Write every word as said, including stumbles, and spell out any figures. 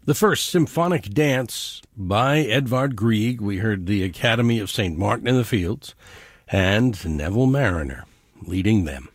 The first symphonic dance by Edvard Grieg. We heard the Academy of Saint Martin in the Fields and Neville Marriner leading them.